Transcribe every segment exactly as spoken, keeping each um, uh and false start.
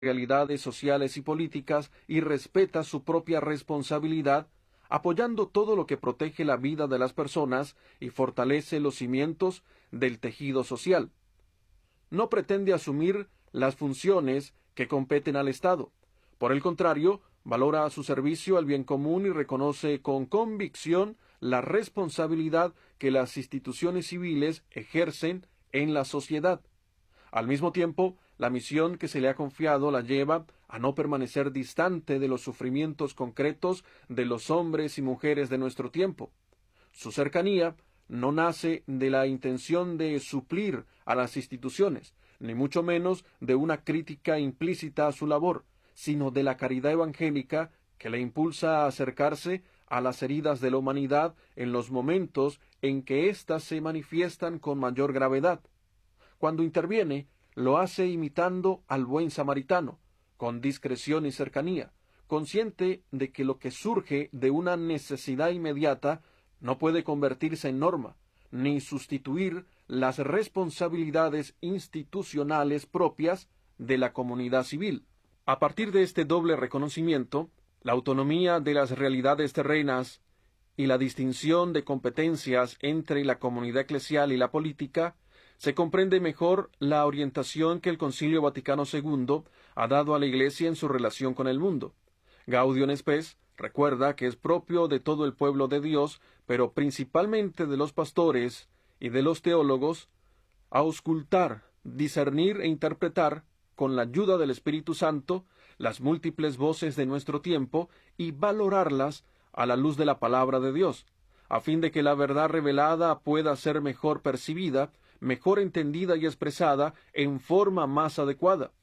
realidades sociales y políticas y respeta su propia responsabilidad, apoyando todo lo que protege la vida de las personas y fortalece los cimientos del tejido social. No pretende asumir las funciones que competen al Estado. Por el contrario, valora su servicio al bien común y reconoce con convicción la responsabilidad que las instituciones civiles ejercen en la sociedad. Al mismo tiempo, la misión que se le ha confiado la lleva a no permanecer distante de los sufrimientos concretos de los hombres y mujeres de nuestro tiempo. Su cercanía no nace de la intención de suplir a las instituciones, ni mucho menos de una crítica implícita a su labor, sino de la caridad evangélica que le impulsa a acercarse a las heridas de la humanidad en los momentos en que éstas se manifiestan con mayor gravedad. Cuando interviene, lo hace imitando al buen samaritano, con discreción y cercanía, consciente de que lo que surge de una necesidad inmediata no puede convertirse en norma, ni sustituir las responsabilidades institucionales propias de la comunidad civil. A partir de este doble reconocimiento, la autonomía de las realidades terrenas y la distinción de competencias entre la comunidad eclesial y la política, se comprende mejor la orientación que el Concilio Vaticano segundo ha dado a la Iglesia en su relación con el mundo. Gaudium Spes recuerda que es propio de todo el pueblo de Dios, pero principalmente de los pastores y de los teólogos, auscultar, discernir e interpretar, con la ayuda del Espíritu Santo, las múltiples voces de nuestro tiempo y valorarlas a la luz de la palabra de Dios, a fin de que la verdad revelada pueda ser mejor percibida, mejor entendida y expresada en forma más adecuada.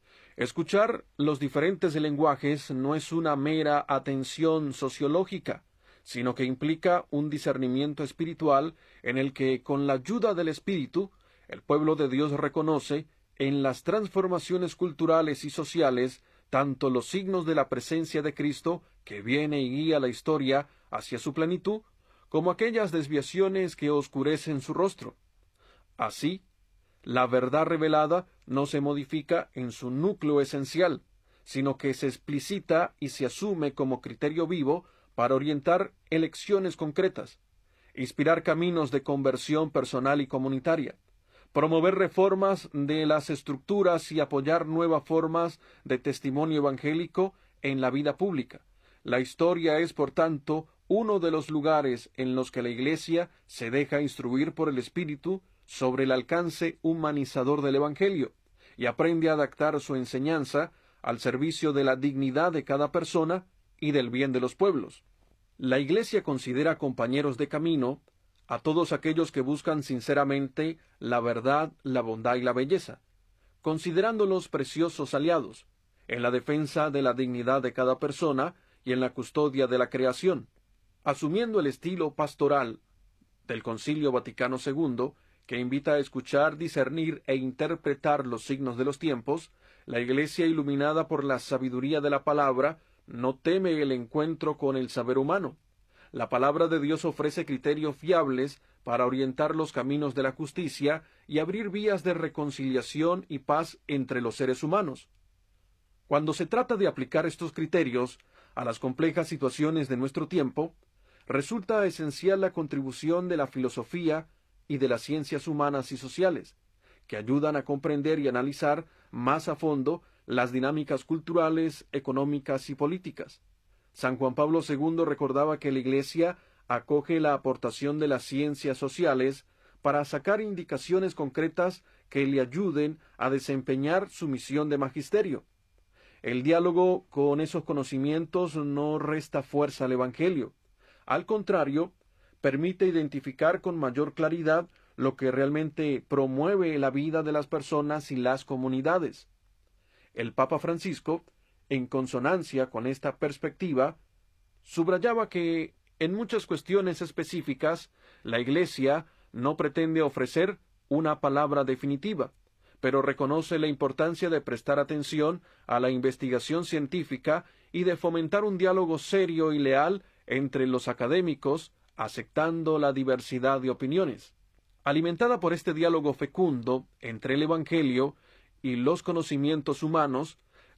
Escuchar los diferentes lenguajes no es una mera atención sociológica, sino que implica un discernimiento espiritual en el que, con la ayuda del Espíritu, el pueblo de Dios reconoce en las transformaciones culturales y sociales tanto los signos de la presencia de Cristo, que viene y guía la historia hacia su plenitud, como aquellas desviaciones que oscurecen su rostro. Así, la verdad revelada no se modifica en su núcleo esencial, sino que se explicita y se asume como criterio vivo para orientar elecciones concretas, inspirar caminos de conversión personal y comunitaria, promover reformas de las estructuras y apoyar nuevas formas de testimonio evangélico en la vida pública. La historia es, por tanto, uno de los lugares en los que la Iglesia se deja instruir por el Espíritu sobre el alcance humanizador del Evangelio, y aprende a adaptar su enseñanza al servicio de la dignidad de cada persona y del bien de los pueblos. La Iglesia considera compañeros de camino a todos aquellos que buscan sinceramente la verdad, la bondad y la belleza, considerándolos preciosos aliados en la defensa de la dignidad de cada persona y en la custodia de la creación. Asumiendo el estilo pastoral del Concilio Vaticano segundo, que invita a escuchar, discernir e interpretar los signos de los tiempos, la Iglesia, iluminada por la sabiduría de la palabra, no teme el encuentro con el saber humano. La palabra de Dios ofrece criterios fiables para orientar los caminos de la justicia y abrir vías de reconciliación y paz entre los seres humanos. Cuando se trata de aplicar estos criterios a las complejas situaciones de nuestro tiempo, resulta esencial la contribución de la filosofía y de las ciencias humanas y sociales, que ayudan a comprender y analizar más a fondo las dinámicas culturales, económicas y políticas. San Juan Pablo segundo recordaba que la Iglesia acoge la aportación de las ciencias sociales para sacar indicaciones concretas que le ayuden a desempeñar su misión de magisterio. El diálogo con esos conocimientos no resta fuerza al Evangelio. Al contrario, permite identificar con mayor claridad lo que realmente promueve la vida de las personas y las comunidades. El Papa Francisco, en consonancia con esta perspectiva, subrayaba que, en muchas cuestiones específicas, la Iglesia no pretende ofrecer una palabra definitiva, pero reconoce la importancia de prestar atención a la investigación científica y de fomentar un diálogo serio y leal entre los académicos, aceptando la diversidad de opiniones. Alimentada por este diálogo fecundo entre el Evangelio y los conocimientos humanos,